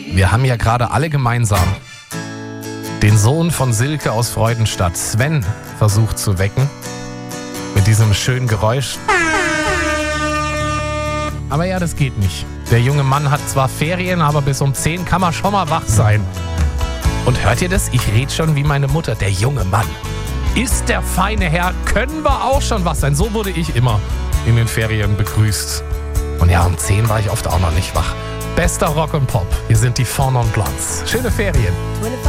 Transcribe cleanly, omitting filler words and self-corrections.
Wir haben ja gerade alle gemeinsam den Sohn von Silke aus Freudenstadt, Sven, versucht zu wecken. Mit diesem schönen Geräusch. Aber ja, das geht nicht. Der junge Mann hat zwar Ferien, aber bis um 10 kann man schon mal wach sein. Und hört ihr das? Ich rede schon wie meine Mutter. Der junge Mann ist der feine Herr. Können wir auch schon was sein? So wurde ich immer in den Ferien begrüßt. Und ja, um 10 war ich oft auch noch nicht wach. Bester Rock und Pop. Hier sind die Fawn on Blondes. Schöne Ferien.